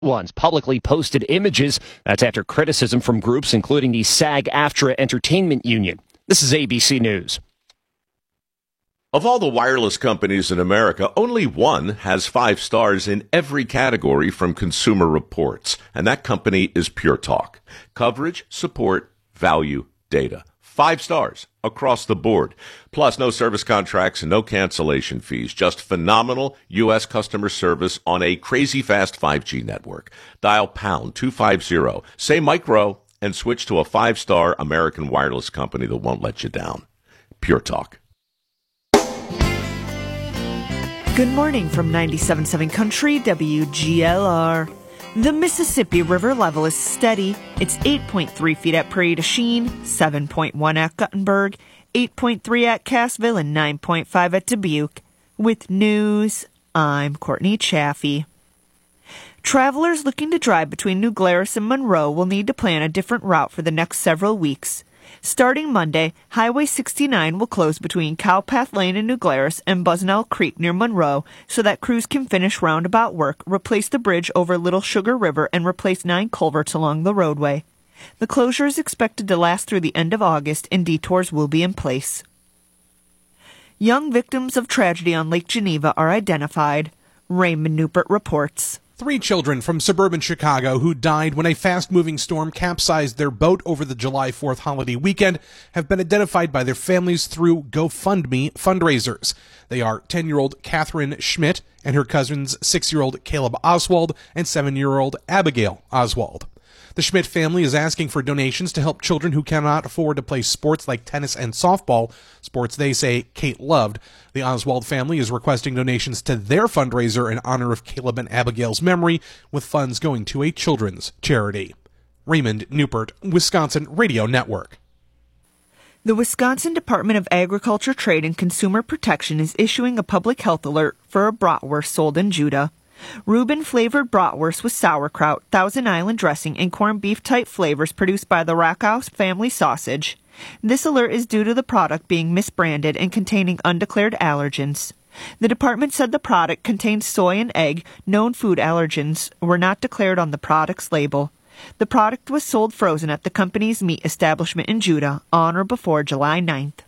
ones publicly posted images. That's after criticism from groups including the SAG-AFTRA Entertainment Union. This is ABC News. Of all the wireless companies in America, only one has 5 stars in every category from Consumer Reports, and that company is Pure Talk. Coverage, support, value, data. 5 stars across the board. Plus, no service contracts and no cancellation fees. Just phenomenal U.S. customer service on a crazy fast 5G network. Dial pound 250, say micro, and switch to a 5-star American wireless company that won't let you down. Pure Talk. Good morning from 97.7 Country WGLR. The Mississippi River level is steady. It's 8.3 feet at Prairie du Chien, 7.1 at Guttenberg, 8.3 at Cassville, and 9.5 at Dubuque. With news, I'm Courtney Chaffee. Travelers looking to drive between New Glarus and Monroe will need to plan a different route for the next several weeks. Starting Monday, Highway 69 will close between Cowpath Lane in New Glarus and Buzzell Creek near Monroe so that crews can finish roundabout work, replace the bridge over Little Sugar River, and replace 9 culverts along the roadway. The closure is expected to last through the end of August, and detours will be in place. Young victims of tragedy on Lake Geneva are identified. Raymond Newport reports. 3 children from suburban Chicago who died when a fast-moving storm capsized their boat over the July 4th holiday weekend have been identified by their families through GoFundMe fundraisers. They are 10-year-old Catherine Schmidt and her cousins 6-year-old Caleb Oswald and 7-year-old Abigail Oswald. The Schmidt family is asking for donations to help children who cannot afford to play sports like tennis and softball, sports they say Kate loved. The Oswald family is requesting donations to their fundraiser in honor of Caleb and Abigail's memory, with funds going to a children's charity. Raymond Newport, Wisconsin Radio Network. The Wisconsin Department of Agriculture, Trade, and Consumer Protection is issuing a public health alert for a bratwurst sold in Judah. Reuben-flavored bratwurst with sauerkraut, Thousand Island dressing, and corned beef-type flavors produced by the Rackhouse family sausage. This alert is due to the product being misbranded and containing undeclared allergens. The department said the product contains soy and egg. Known food allergens were not declared on the product's label. The product was sold frozen at the company's meat establishment in Judah on or before July 9th.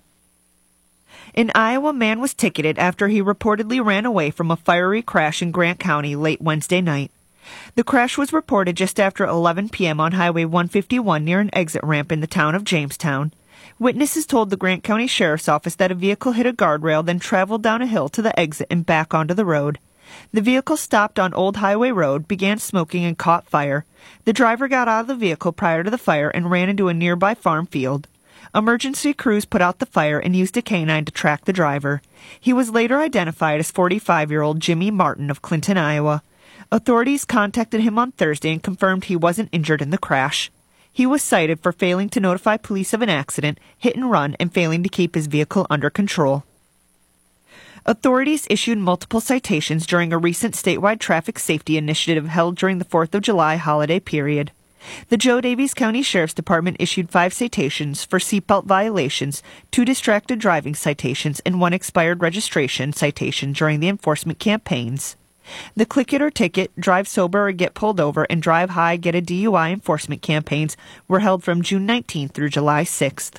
An Iowa man was ticketed after he reportedly ran away from a fiery crash in Grant County late Wednesday night. The crash was reported just after 11 p.m. on Highway 151 near an exit ramp in the town of Jamestown. Witnesses told the Grant County Sheriff's Office that a vehicle hit a guardrail, then traveled down a hill to the exit and back onto the road. The vehicle stopped on Old Highway Road, began smoking, and caught fire. The driver got out of the vehicle prior to the fire and ran into a nearby farm field. Emergency crews put out the fire and used a canine to track the driver. He was later identified as 45-year-old Jimmy Martin of Clinton, Iowa. Authorities contacted him on Thursday and confirmed he wasn't injured in the crash. He was cited for failing to notify police of an accident, hit and run, and failing to keep his vehicle under control. Authorities issued multiple citations during a recent statewide traffic safety initiative held during the 4th of July holiday period. The Joe Daviess County Sheriff's Department issued 5 citations for seatbelt violations, 2 distracted driving citations, and 1 expired registration citation during the enforcement campaigns. The Click It or Ticket, Drive Sober or Get Pulled Over, and Drive High, Get a DUI enforcement campaigns were held from June 19th through July 6th.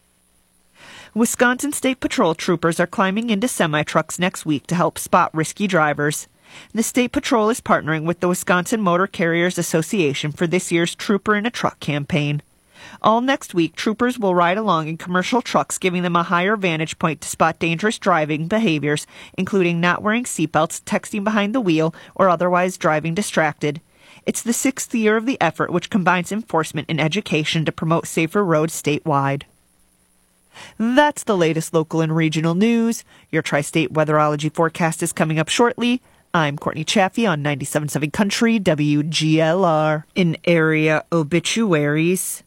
Wisconsin State Patrol troopers are climbing into semi-trucks next week to help spot risky drivers. The State Patrol is partnering with the Wisconsin Motor Carriers Association for this year's Trooper in a Truck campaign. All next week, troopers will ride along in commercial trucks, giving them a higher vantage point to spot dangerous driving behaviors, including not wearing seatbelts, texting behind the wheel, or otherwise driving distracted. It's the 6th year of the effort, which combines enforcement and education to promote safer roads statewide. That's the latest local and regional news. Your Tri-State Weatherology forecast is coming up shortly. I'm Courtney Chaffee on 97.7 Country WGLR. In area obituaries,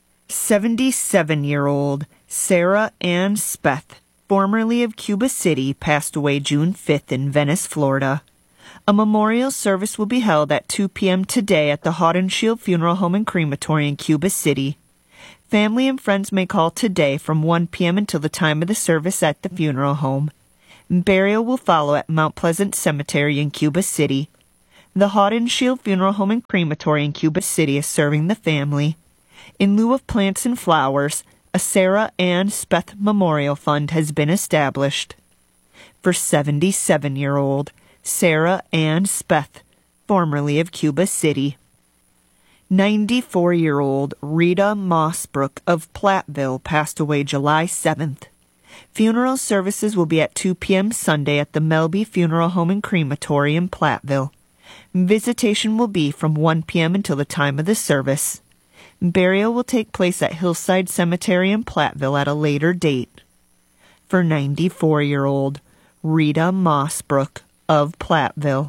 77-year-old Sarah Ann Speth, formerly of Cuba City, passed away June 5th in Venice, Florida. A memorial service will be held at 2 p.m. today at the Haudenschild Funeral Home and Crematory in Cuba City. Family and friends may call today from 1 p.m. until the time of the service at the funeral home. Burial will follow at Mount Pleasant Cemetery in Cuba City. The Haudenschild Funeral Home and Crematory in Cuba City is serving the family. In lieu of plants and flowers, a Sarah Ann Speth Memorial Fund has been established. For 77-year-old Sarah Ann Speth, formerly of Cuba City. 94-year-old Rita Mossbrook of Platteville passed away July 7th. Funeral services will be at 2 p.m. Sunday at the Melby Funeral Home and Crematory in Platteville. Visitation will be from 1 p.m. until the time of the service. Burial will take place at Hillside Cemetery in Platteville at a later date. For 94-year-old Rita Mossbrook of Platteville.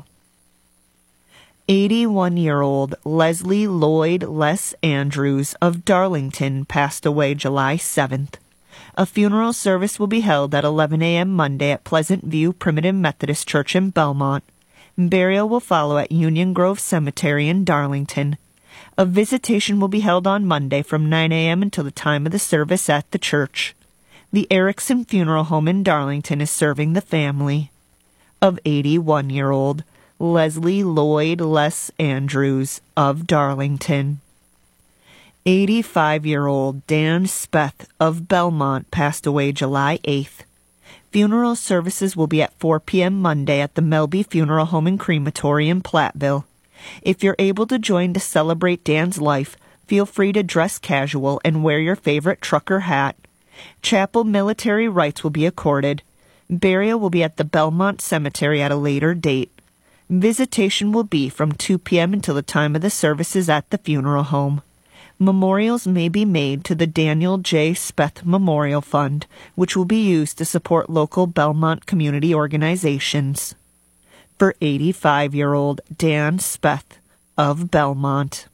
81-year-old Leslie Lloyd Les Andrews of Darlington passed away July 7th. A funeral service will be held at 11 a.m. Monday at Pleasant View Primitive Methodist Church in Belmont. Burial will follow at Union Grove Cemetery in Darlington. A visitation will be held on Monday from 9 a.m. until the time of the service at the church. The Erickson Funeral Home in Darlington is serving the family. Of 81-year-old Leslie Lloyd Les Andrews of Darlington. 85-year-old Dan Speth of Belmont passed away July 8th. Funeral services will be at 4 p.m. Monday at the Melby Funeral Home and Crematory in Platteville. If you're able to join to celebrate Dan's life, feel free to dress casual and wear your favorite trucker hat. Chapel military rites will be accorded. Burial will be at the Belmont Cemetery at a later date. Visitation will be from 2 p.m. until the time of the services at the funeral home. Memorials may be made to the Daniel J. Speth Memorial Fund, which will be used to support local Belmont community organizations. For 85-year-old Dan Speth of Belmont.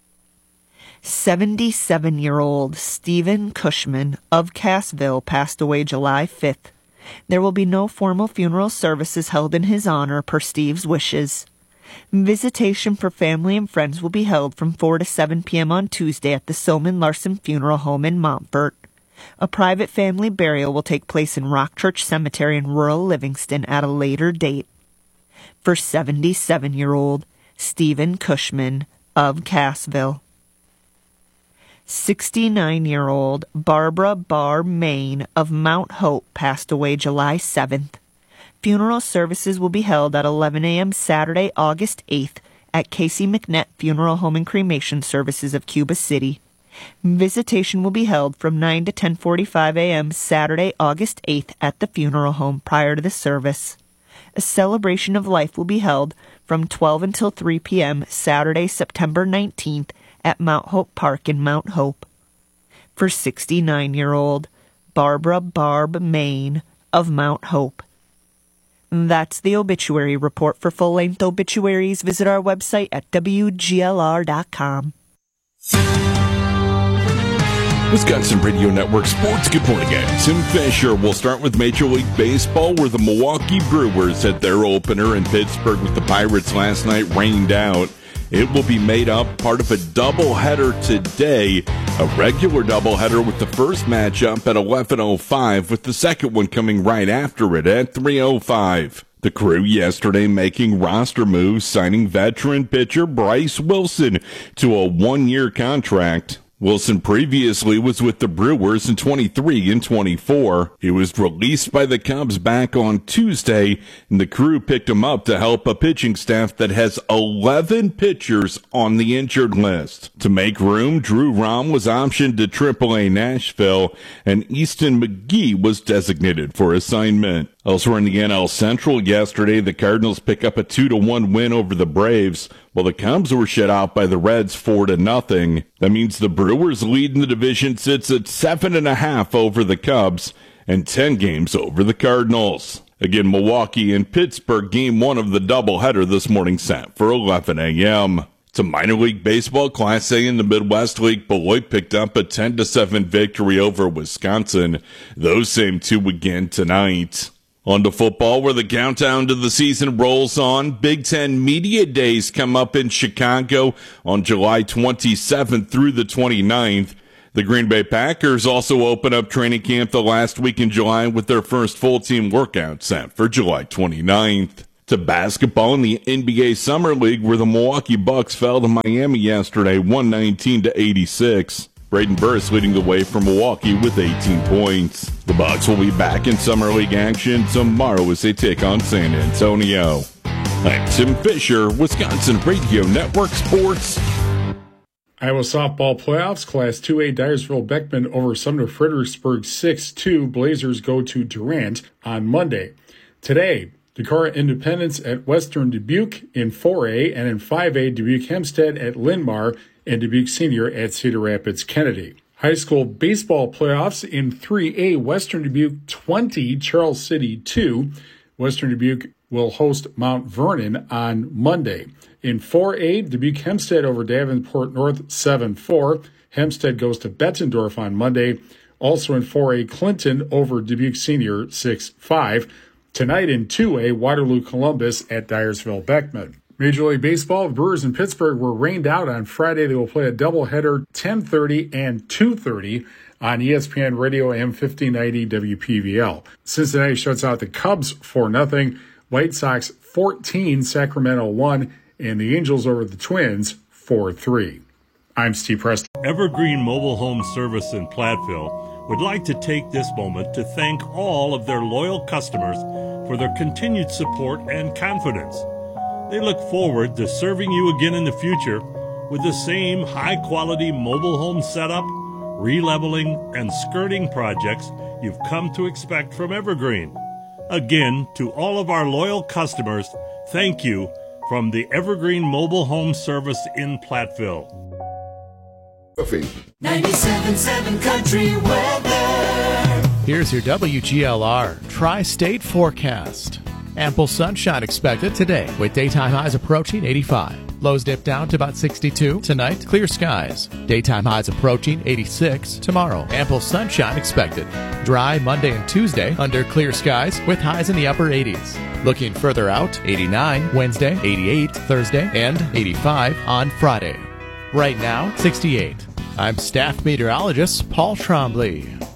77-year-old Stephen Cushman of Cassville passed away July 5th. There will be no formal funeral services held in his honor per Steve's wishes. Visitation for family and friends will be held from 4 to 7 p.m. on Tuesday at the Soman Larson Funeral Home in Montfort. A private family burial will take place in Rock Church Cemetery in rural Livingston at a later date. For 77-year-old Stephen Cushman of Cassville. 69-year-old Barbara Barr Main of Mount Hope passed away July 7th. Funeral services will be held at 11 a.m. Saturday, August 8th at Casey McNett Funeral Home and Cremation Services of Cuba City. Visitation will be held from 9 to 10:45 a.m. Saturday, August 8th at the funeral home prior to the service. A celebration of life will be held from 12 until 3 p.m. Saturday, September 19th at Mount Hope Park in Mount Hope. For 69-year-old Barbara Barb Main of Mount Hope. That's the obituary report. For full-length obituaries, visit our website at WGLR.com. Wisconsin Radio Network Sports. Good morning, guys. Tim Fisher. We'll start with Major League Baseball, where the Milwaukee Brewers had their opener in Pittsburgh with the Pirates last night rained out. It will be made up part of a doubleheader today, a regular doubleheader with the first matchup at 11:05, with the second one coming right after it at 3:05. The Crew yesterday making roster moves, signing veteran pitcher Bryce Wilson to a one-year contract. Wilson previously was with the Brewers in 23 and 24. He was released by the Cubs back on Tuesday, and the Crew picked him up to help a pitching staff that has 11 pitchers on the injured list. To make room, Drew Rom was optioned to AAA Nashville, and Easton McGee was designated for assignment. Elsewhere in the NL Central yesterday, the Cardinals pick up a 2-1 win over the Braves, while the Cubs were shut out by the Reds 4-0. That means the Brewers' lead in the division sits at 7.5 over the Cubs and 10 games over the Cardinals. Again, Milwaukee and Pittsburgh, game one of the doubleheader this morning set for 11 a.m. It's a minor league baseball Class A in the Midwest League. Beloit picked up a 10-7 victory over Wisconsin. Those same two again tonight. On to football, where the countdown to the season rolls on. Big Ten Media Days come up in Chicago on July 27th through the 29th. The Green Bay Packers also open up training camp the last week in July with their first full-team workout set for July 29th. To basketball in the NBA Summer League, where the Milwaukee Bucks fell to Miami yesterday, 119-86. Braden Burris leading the way for Milwaukee with 18 points. The Bucks will be back in Summer League action tomorrow as they take on San Antonio. I'm Tim Fisher, Wisconsin Radio Network Sports. Iowa softball playoffs, Class 2A, Dyersville Beckman over Sumner Fredericksburg 6-2. Blazers go to Durant on Monday. Today, Decorah Independence at Western Dubuque in 4A, and in 5A, Dubuque Hempstead at Linn-Mar, and Dubuque Senior at Cedar Rapids Kennedy. High school baseball playoffs in 3A, Western Dubuque 20, Charles City 2. Western Dubuque will host Mount Vernon on Monday. In 4A, Dubuque Hempstead over Davenport North 7-4. Hempstead goes to Bettendorf on Monday. Also in 4A, Clinton over Dubuque Senior 6-5. Tonight in 2A, Waterloo Columbus at Dyersville Beckman. Major League Baseball, the Brewers in Pittsburgh were rained out on Friday. They will play a doubleheader 10:30 and 2:30 on ESPN Radio AM 1590 WPVL. Cincinnati shuts out the Cubs 4-0. White Sox 14, Sacramento 1, and the Angels over the Twins 4-3. I'm Steve Preston. Evergreen Mobile Home Service in Platteville would like to take this moment to thank all of their loyal customers for their continued support and confidence. They look forward to serving you again in the future with the same high-quality mobile home setup, releveling, and skirting projects you've come to expect from Evergreen. Again, to all of our loyal customers, thank you from the Evergreen Mobile Home Service in Platteville. 97.7 Country Weather. Here's your WGLR Tri-State forecast. Ample sunshine expected today with daytime highs approaching 85. Lows dip down to about 62. Tonight, clear skies. Daytime highs approaching 86. Tomorrow, ample sunshine expected. Dry Monday and Tuesday under clear skies with highs in the upper 80s. Looking further out, 89 Wednesday, 88 Thursday, and 85 on Friday. Right now, 68. I'm staff meteorologist Paul Trombley.